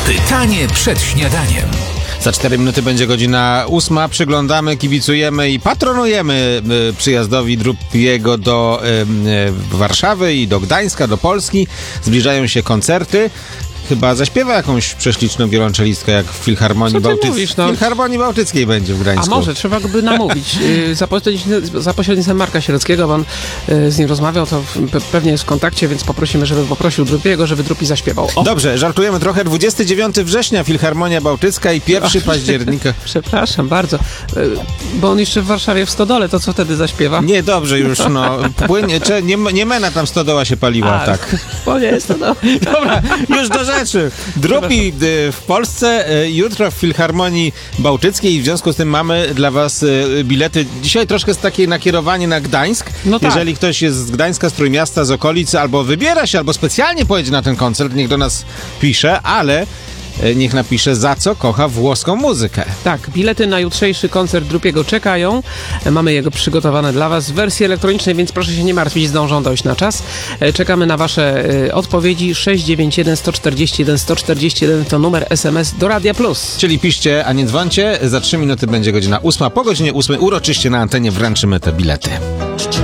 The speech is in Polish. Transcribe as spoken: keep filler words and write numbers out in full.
Pytanie przed śniadaniem. Za cztery minuty będzie godzina ósma. Przyglądamy, kibicujemy i patronujemy y, przyjazdowi Drupiego do y, y, Warszawy i do Gdańska, do Polski. Zbliżają się koncerty. Chyba zaśpiewa jakąś prześliczną wiolonczelistkę, jak w Filharmonii Bałtyckiej. No? W Filharmonii Bałtyckiej będzie w Gdańsku. A może, trzeba go by namówić. Za pośrednictwem, za pośrednictwem Marka Sierockiego, bo on z nim rozmawiał, to pewnie jest w kontakcie, więc poprosimy, żeby poprosił Drupiego, żeby Drupi zaśpiewał. O. Dobrze, żartujemy trochę. dwudziestego dziewiątego września Filharmonia Bałtycka i pierwszego października. Przepraszam bardzo, bo on jeszcze w Warszawie w Stodole, to co wtedy zaśpiewa? Nie, dobrze już, no. Płynie, cze, nie, nie mena tam stodoła się paliła, A, tak. Bo nie jest to no. Dobra, już do rzeczy. Drupi w Polsce, jutro w Filharmonii Bałtyckiej i w związku z tym mamy dla was bilety. Dzisiaj troszkę jest takie nakierowanie na Gdańsk. No tak. Jeżeli ktoś jest z Gdańska, z Trójmiasta, z okolicy, albo wybiera się, albo specjalnie pojedzie na ten koncert, niech do nas pisze, ale niech napisze, za co kocha włoską muzykę. Tak, bilety na jutrzejszy koncert Drupiego czekają. Mamy jego przygotowane dla was w wersji elektronicznej, więc proszę się nie martwić, zdążą dojść na czas. Czekamy na wasze odpowiedzi. sześć dziewięć jeden, sto czterdzieści jeden, sto czterdzieści jeden to numer S M S do Radia Plus. Czyli piszcie, a nie dzwońcie. Za trzy minuty będzie godzina ósma. Po godzinie ósmej uroczyście na antenie wręczymy te bilety.